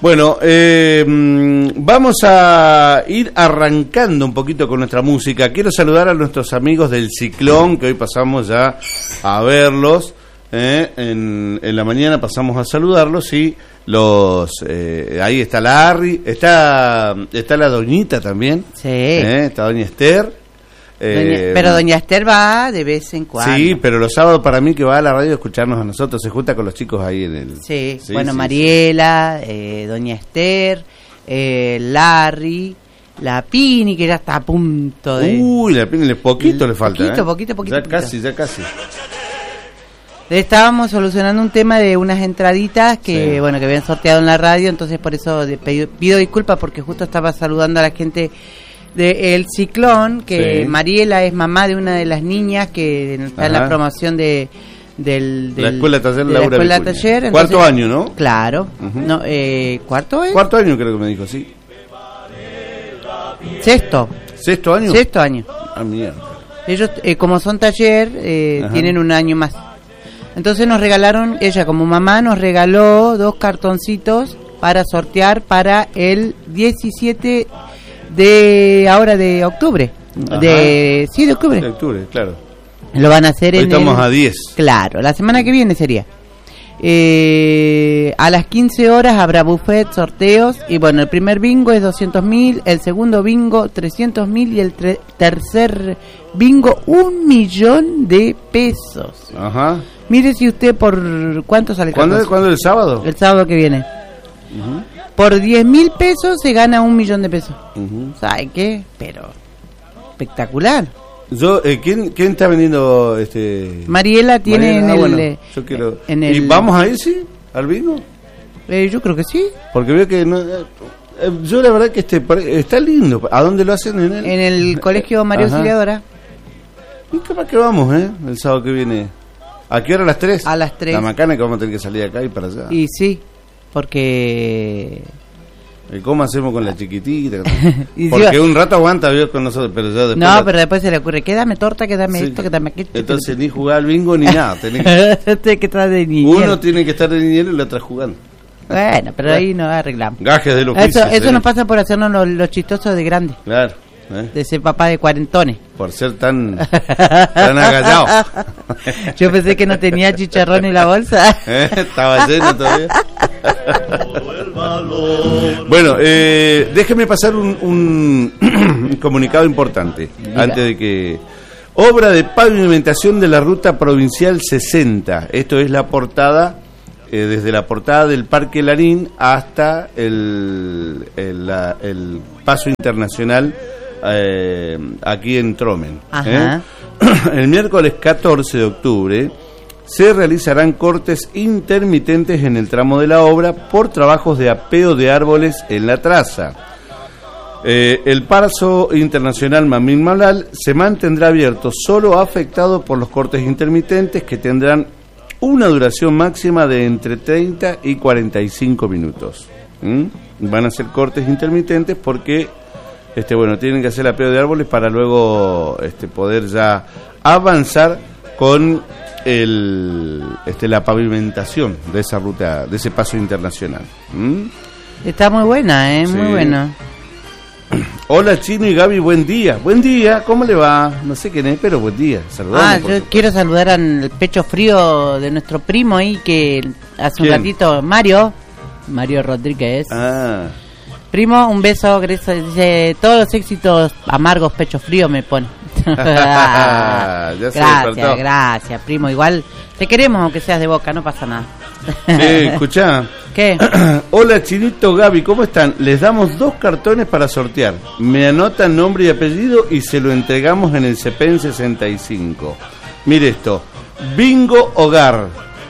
Bueno, vamos a ir arrancando un poquito con nuestra música. Quiero saludar a nuestros amigos del Ciclón, que hoy pasamos ya a verlos. En la mañana pasamos a saludarlos y ahí está la Arri, está la Doñita también. Sí. Está Doña Esther. Pero Doña Esther va de vez en cuando. Sí, pero los sábados para mí que va a la radio a escucharnos a nosotros, se junta con los chicos ahí en el... Sí, bueno, sí, Mariela, Doña Esther, Larry, la Pini, que ya está a punto de... Uy, la Pini, poquito le falta. Poquito. Ya casi. Estábamos solucionando un tema de unas entraditas que, bueno, que habían sorteado en la radio, entonces por eso pido disculpas porque justo estaba saludando a la gente de El Ciclón, que Mariela es mamá de una de las niñas que está en la promoción de la escuela taller Laura Vicuña. Entonces, cuarto año, ¿no? Claro. No, ¿cuarto es? Cuarto año creo que me dijo, sí. Sexto año. Ah, mierda. Ellos, como son taller, tienen un año más. Entonces ella como mamá nos regaló 2 cartoncitos para sortear para el 17 de octubre. De octubre. De octubre, claro. Lo van a hacer hoy estamos a 10. Claro, la semana que viene sería. A las 15 horas habrá buffet, sorteos. Y bueno, el primer bingo es 200.000, el segundo bingo 300.000 y el tercer bingo 1.000.000 de pesos. Ajá. Mire si usted por cuánto sale. ¿Cuándo es el sábado? El sábado que viene. Por 10.000 pesos se gana 1.000.000 de pesos. ¿Sabe qué? Pero espectacular. ¿Quién está vendiendo Mariela tiene yo quiero. ¿Y vamos a ir al bingo? Yo creo que sí. Porque veo que no, yo la verdad que está lindo. ¿A dónde lo hacen? En el colegio María Auxiliadora. ¿Y capaz que vamos, el sábado que viene? ¿A qué hora? ¿A las 3? A las 3. La macana que vamos a tener que salir acá y para allá. Y sí, porque... ¿Cómo hacemos con la chiquitita? Porque un rato aguanta Dios con nosotros, pero ya después... pero después se le ocurre, quédame torta, quédame esto, quédame aquello. Entonces ni jugar al bingo ni nada. Tiene que estar de niñero. Uno tiene que estar de niñero y la otra jugando. Bueno, pero ahí nos arreglamos. Gajes del oficio. Eso nos pasa por hacernos los chistosos de grande. Claro. De ser papá de cuarentones. Por ser tan agallado. Yo pensé que no tenía chicharrón en la bolsa. Estaba lleno todavía. Bueno, déjeme pasar un comunicado importante. Diga. Antes de que... Obra de pavimentación de la ruta provincial 60. Esto es la portada, desde la portada del Parque Larín hasta el paso internacional aquí en Tromen. El miércoles 14 de octubre se realizarán cortes intermitentes en el tramo de la obra por trabajos de apeo de árboles en la traza. El paso internacional Mamín Malal se mantendrá abierto, solo afectado por los cortes intermitentes que tendrán una duración máxima de entre 30 y 45 minutos. Van a ser cortes intermitentes porque tienen que hacer el apeo de árboles para luego poder ya avanzar con la pavimentación de esa ruta, de ese paso internacional. Está muy buena, sí. Muy buena. Hola Chino y Gaby, buen día, ¿cómo le va? No sé quién es, pero buen día, saludamos. Yo quiero saludar al pecho frío de nuestro primo ahí que hace un ratito, Mario Rodríguez. Primo, un beso, dice, todos los éxitos amargos, pecho frío me pone. Gracias, primo, igual te queremos aunque seas de Boca, no pasa nada. Escuchá. ¿Qué? Hola Chinito, Gaby, ¿cómo están? Les damos 2 cartones para sortear. Me anotan nombre y apellido y se lo entregamos en el CEPEN 65. Mire esto, Bingo Hogar,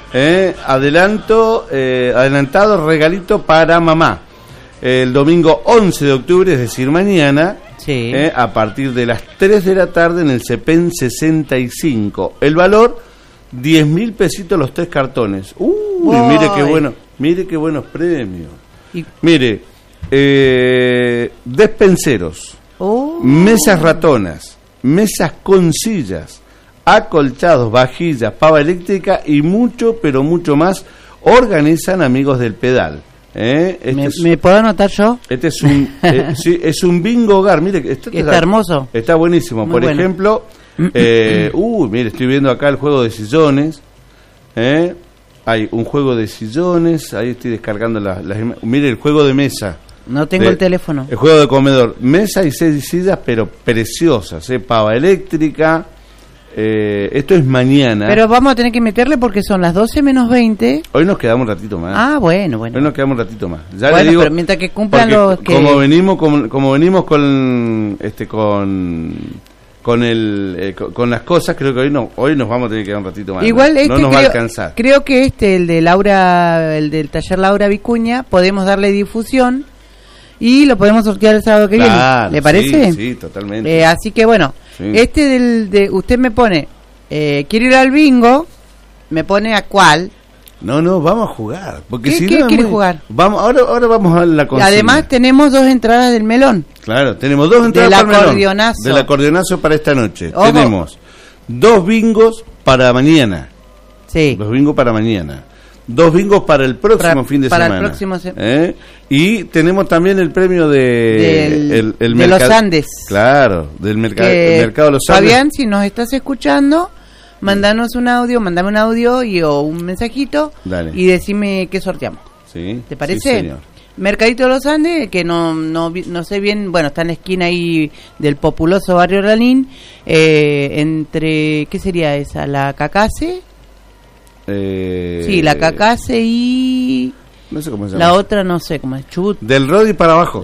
adelantado regalito para mamá. El domingo 11 de octubre, es decir, mañana, a partir de las 3 de la tarde en el CEPEN 65. El valor, 10.000 pesitos los 3 cartones. Mire qué buenos premios. Mire, despenseros, mesas ratonas, mesas con sillas, acolchados, vajillas, pava eléctrica y mucho, pero mucho más, organizan Amigos del Pedal. ¿Me puedo anotar yo? Este es un sí, es un bingo hogar. Mire, está hermoso. Está buenísimo. Muy Por bueno. Ejemplo, mire, estoy viendo acá el juego de sillones. Hay un juego de sillones. Ahí estoy descargando las mire, el juego de mesa. No tengo el teléfono. El juego de comedor. Mesa y 6 sillas, pero preciosas. Pava eléctrica. Esto es mañana. Pero vamos a tener que meterle porque son las 12 menos 20. Hoy nos quedamos un ratito más. Ah, bueno. Hoy nos quedamos un ratito más. Ya bueno, le digo, pero mientras que cumplan los que... Como venimos con las cosas, creo que hoy nos vamos a tener que quedar un ratito más. Igual no nos va a alcanzar. Creo que el de Laura, el del taller Laura Vicuña, podemos darle difusión y lo podemos sortear el sábado que viene. ¿Le parece? Sí, totalmente. Así que bueno, sí. Usted me pone, quiero ir al bingo, me pone a cuál. No, vamos a jugar. Porque ¿Qué quiere jugar? Ahora vamos a la consigna. Además tenemos 2 entradas del melón. Claro, tenemos 2 entradas del acordeonazo. Del acordeonazo para esta noche. Ojo. Tenemos 2 bingos para mañana. Sí. 2 bingos para mañana. 2 bingos para el próximo fin de semana. Para el próximo Y tenemos también el premio de los Andes. Claro, del mercado de los Andes. Fabián, si nos estás escuchando, mándame un audio o un mensajito. Dale. Y decime qué sorteamos. Sí. ¿Te parece? Sí, señor. Mercadito de los Andes, que no sé bien, bueno, está en la esquina ahí del populoso barrio Ranín, entre, ¿qué sería esa? ¿La Cacase? Sí, la Cacase y... No sé cómo se llama. La otra no sé cómo es, Chubut. Del Rodi para abajo.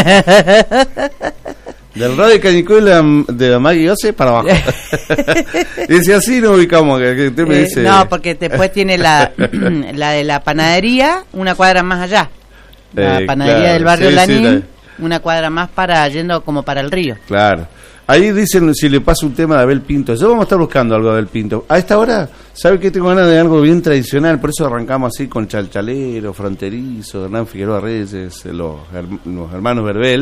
Del Rodi Cañicó de la Maggie Ose para abajo. Dice así, no ubicamos. Que usted me dice... No, porque después tiene la de la panadería, una cuadra más allá. La panadería del barrio Lanín, una cuadra más yendo como para el río. Claro. Ahí dicen si le pasa un tema de Abel Pinto. Yo vamos a estar buscando algo de Abel Pinto. A esta hora, ¿sabe qué? Tengo ganas de algo bien tradicional. Por eso arrancamos así con Chalchalero, Fronterizo, Hernán Figueroa Reyes, los hermanos Verbel.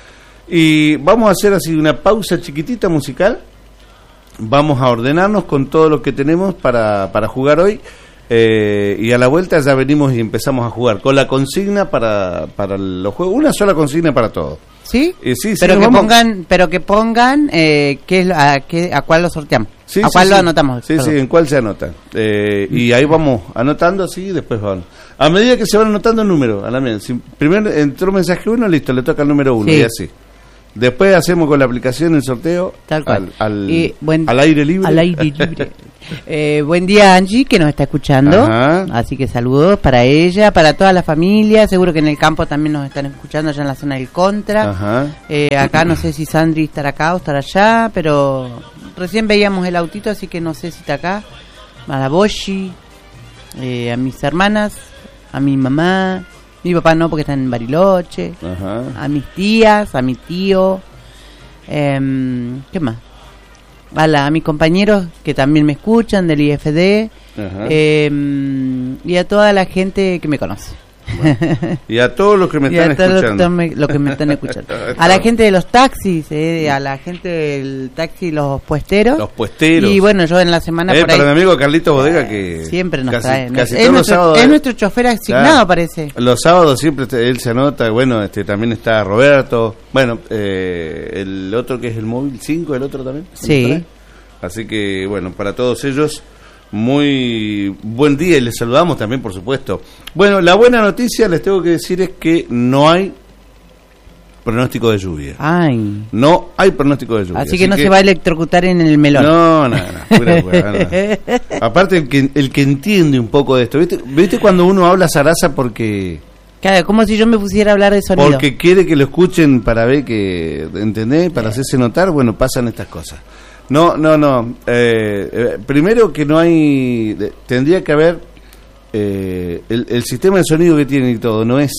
Y vamos a hacer así una pausa chiquitita musical. Vamos a ordenarnos con todo lo que tenemos para jugar hoy. Y a la vuelta ya venimos y empezamos a jugar con la consigna para los juegos. Una sola consigna para todo. ¿Sí? Sí, pero que pongan a cuál lo sorteamos. Sí, a cuál lo anotamos. Sí, en cuál se anota. Y ahí vamos anotando así y después van. A medida que se van anotando el número, primero entró mensaje 1, listo, le toca el número 1 y así. Después hacemos con la aplicación el sorteo tal cual. Al aire libre. Al aire libre. Buen día, Angie, que nos está escuchando. Ajá. Así que saludos para ella, para toda la familia. Seguro que en el campo también nos están escuchando, allá en la zona del Contra. Ajá. Acá no sé si Sandri estará acá o estará allá, pero recién veíamos el autito, así que no sé si está acá. A la Boshi, a mis hermanas, a mi mamá. Mi papá no, porque está en Bariloche. Ajá. A mis tías, a mi tío. ¿Qué más? A mis compañeros que también me escuchan del IFD. Y a toda la gente que me conoce. Bueno, y a todos los que me están escuchando. Los que me están escuchando. A la gente de los taxis, a la gente del taxi, los puesteros. Los puesteros. Y bueno, yo en la semana por ahí. Para mi amigo Carlito Bodega, que siempre nos trae. Es nuestro chofer asignado, parece. Los sábados siempre él se anota. Bueno, también está Roberto. Bueno, el otro que es el móvil 5, el otro también. Sí. Así que, bueno, para todos ellos, muy buen día y les saludamos también, por supuesto. Bueno, la buena noticia, les tengo que decir, es que no hay pronóstico de lluvia. Ay. No hay pronóstico de lluvia. Así que no se va a electrocutar en el melón. No. Aparte, el que entiende un poco de esto, ¿viste cuando uno habla zaraza porque... Claro, como si yo me pusiera a hablar de sonido. Porque quiere que lo escuchen para ver que, ¿entendés? Para hacerse notar, bueno, pasan estas cosas. No. Primero que no hay... Tendría que haber... el sistema de sonido que tienen y todo no es...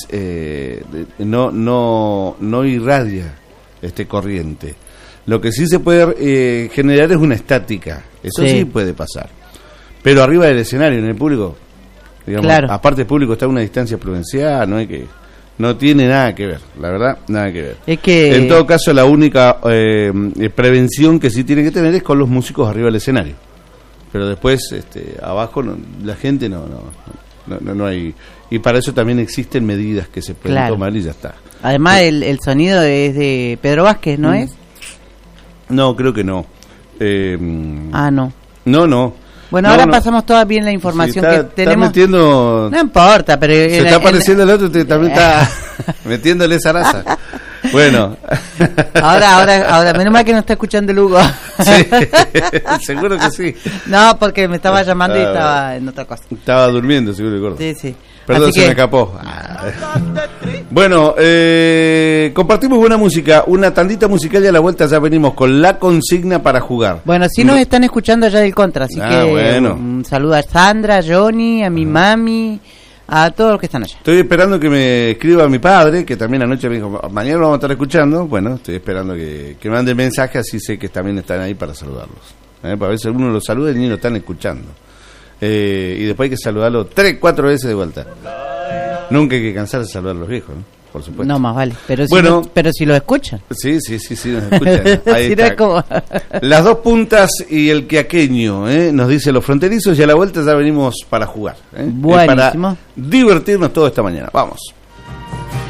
no irradia corriente. Lo que sí se puede generar es una estática. Eso sí puede pasar. Pero arriba del escenario, en el público... Digamos, claro. Aparte el público está a una distancia prudencial, no tiene nada que ver, la verdad, nada que ver. Es que en todo caso la única prevención que sí tiene que tener es con los músicos arriba del escenario. Pero después abajo la gente no No hay. Y para eso también existen medidas que se pueden tomar y ya está. Además, el sonido es de Pedro Vázquez, ¿no es? No, creo que no. No. No. Bueno, ahora pasamos toda bien la información que tenemos. Está metiendo... No importa, pero... Se está pareciendo el otro, también está metiéndole zaraza. Bueno. Ahora, menos mal que no está escuchando el Hugo. Sí, seguro que sí. No, porque me estaba llamando y estaba en otra cosa. Estaba durmiendo, seguro el gordo. Sí. Perdón, se me escapó. Bueno, compartimos buena música, una tandita musical y a la vuelta ya venimos con la consigna para jugar. Bueno, sí nos están escuchando allá del Contra, así que bueno. Un saludo a Sandra, a Johnny, a mi mami, a todos los que están allá. Estoy esperando que me escriba mi padre, que también anoche me dijo, mañana lo vamos a estar escuchando. Bueno, estoy esperando que me mande mensaje, así sé que también están ahí para saludarlos. Para ver si alguno los saluda y ni lo están escuchando. Y después hay que saludarlo 3-4 veces de vuelta. Nunca hay que cansarse de saludar a los viejos, ¿no? Por supuesto. No, más vale. Pero bueno, pero si lo escuchan. Sí, nos escuchan. Ahí está. Como... Las dos puntas y el quiaqueño, nos dice los fronterizos, y a la vuelta ya venimos para jugar. Buenísimo. Para divertirnos toda esta mañana. Vamos.